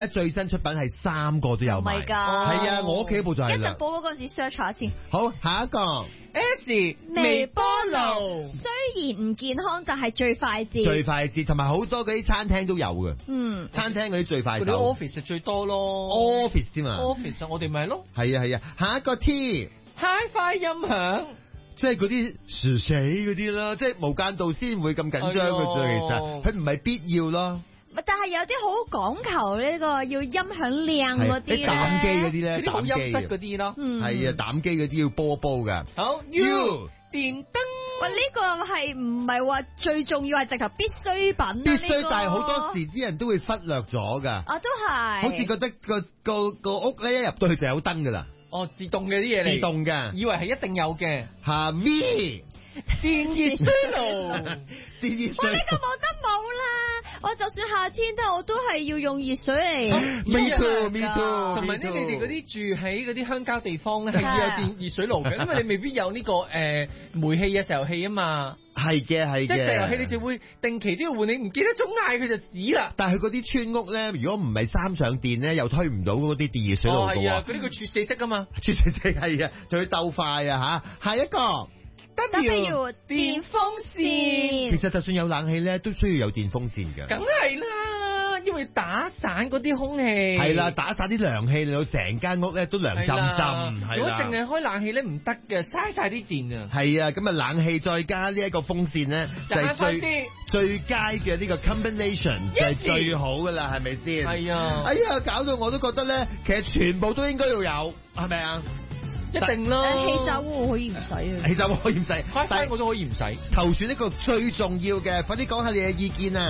最新出品係3個都有賣。 唔係㗎係啊，我屋企部就係啦。 一陣播嗰陣時 search 下先。 好，下一個 S 微波爐雖然唔健康，但係最快捷。 最快捷，同埋好多嗰啲餐廳都有嘅。 嗯， 餐廳嗰啲最快嗰啲手 office 最多咯 ，office 添嘛。 ，office 我哋咪咯係啊係啊，下一個 T。 ，HiFi 音響。 即係嗰啲薯死嗰啲啦，即係無間道先會咁緊張嘅啫。其實佢唔係必要咯。 但係有啲好講求呢個要音響靚嗰啲咧， 膽機嗰啲咧， 嗰啲好優質膽嗰啲咯。 係啊，膽機嗰啲要煲一煲噶。 好 U 電燈。 喂，呢個係唔係話最重要，係直頭必需品啊？ 必須， 呢個但係好多時啲人都會忽略咗噶。 啊，都係。 好似覺得個屋咧一入到去就有燈噶啦。 哦，自動嘅啲嘢嚟。 自動嘅。 以為係一定有嘅。 下 V 電熱水爐。 電熱水。 呢個冇得冇啦！我就算夏天都我都係要用熱水嚟。 Me too。 同埋咧，你哋嗰啲住喺嗰啲鄉郊地方咧，係要有電熱水爐嘅，因為你未必有呢個煤氣嘅石油氣啊嘛。 係嘅。 即係石油氣，你就會定期都要換，你唔記得咗嗌佢就死啦。 但係佢嗰啲村屋咧，如果唔係三上電咧，又推唔到嗰啲電熱水爐嘅喎。 係啊，嗰啲佢絕四式噶嘛。 絕四式係啊，仲要鬥快啊吓。下一個。 W 電風扇。 其實就算有冷氣咧，都需要有電風扇嘅。 梗係啦，因為打散嗰啲空氣。 係啦，打散啲涼氣，令到成間屋咧都涼浸浸。係如果淨係開冷氣咧，唔得嘅，嘥晒啲電啊。 係啊，咁啊冷氣再加呢一個風扇咧，就係最佳嘅呢個 combination，就係最好噶啦，係咪先？ 係啊。 哎呀，搞到我都覺得咧，其實全部都應該要有，係咪啊？ 一定咯。 氣炸鍋可以唔使啊。 氣炸鍋可以唔使， 但係我都可以唔使。 投選一個最重要嘅，快啲講下你嘅意見啊！